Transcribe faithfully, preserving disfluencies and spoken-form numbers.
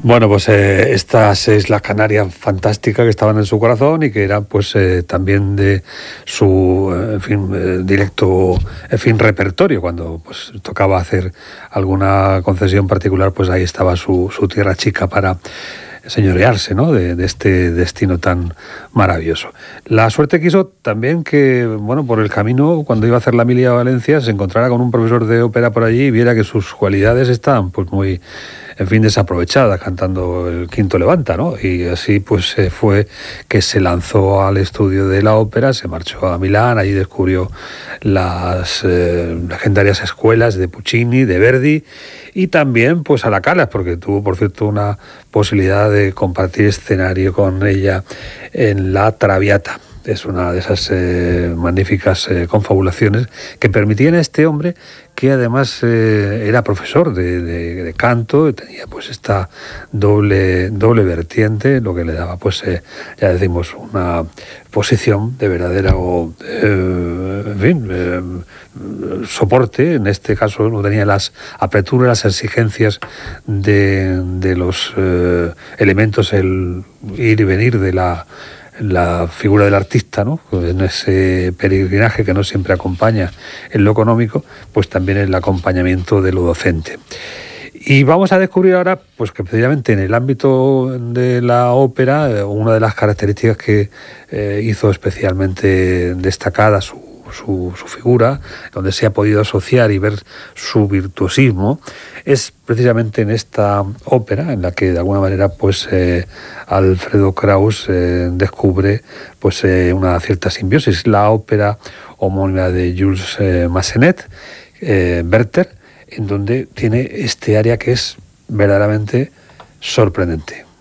Bueno, pues eh, estas Islas Canarias fantásticas que estaban en su corazón y que eran pues eh, también de su eh, en fin, eh, directo, en fin, repertorio. Cuando pues tocaba hacer alguna concesión particular, pues ahí estaba su, su tierra chica para señorearse, ¿no?, de, de este destino tan maravilloso. La suerte quiso también que, bueno, por el camino, cuando iba a hacer la mili a Valencia, se encontrara con un profesor de ópera por allí y viera que sus cualidades estaban pues muy, en fin, desaprovechadas, cantando el Quinto Levanta, ¿no? Y así pues eh, fue que se lanzó al estudio de la ópera, se marchó a Milán, allí descubrió las eh, legendarias escuelas de Puccini, de Verdi, y también pues a la Callas, porque tuvo, por cierto, una posibilidad de compartir escenario con ella en La Traviata. Es una de esas eh, magníficas eh, confabulaciones que permitían a este hombre, que además eh, era profesor de, de, de canto, tenía pues esta doble, doble vertiente, lo que le daba pues, eh, ya decimos, una posición de verdadera o, eh, en fin, eh, soporte. En este caso no tenía las aperturas, las exigencias de, de los eh, elementos, el ir y venir de la la figura del artista, ¿no?, en ese peregrinaje que no siempre acompaña en lo económico, pues también el acompañamiento de lo docente. Y vamos a descubrir ahora pues que precisamente en el ámbito de la ópera, una de las características que eh, hizo especialmente destacada su Su, su figura, donde se ha podido asociar y ver su virtuosismo, es precisamente en esta ópera en la que de alguna manera pues eh, Alfredo Kraus eh, descubre pues eh, una cierta simbiosis, la ópera homónima de Jules eh, Massenet, eh, Werther, en donde tiene este área que es verdaderamente sorprendente.